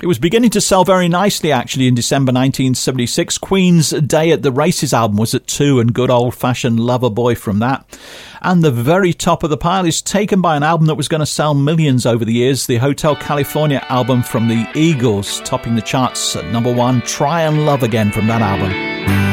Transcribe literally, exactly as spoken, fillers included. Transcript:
It was beginning to sell very nicely, actually, in December nineteen seventy-six. Queen's Day at the Races album was at two, and Good Old Fashioned Lover Boy from that. And the very top of the pile is taken by an album that was going to sell millions over the years, the Hotel California album from the Eagles, topping the charts at number one, Try and Love Again from that album.